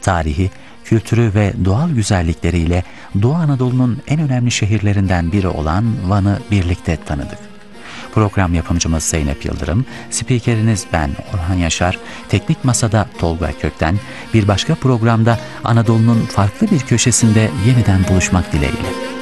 tarihi, kültürü ve doğal güzellikleriyle Doğu Anadolu'nun en önemli şehirlerinden biri olan Van'ı birlikte tanıdık. Program yapımcımız Zeynep Yıldırım, spikeriniz ben Orhan Yaşar, teknik masada Tolga Kökten, bir başka programda Anadolu'nun farklı bir köşesinde yeniden buluşmak dileğiyle.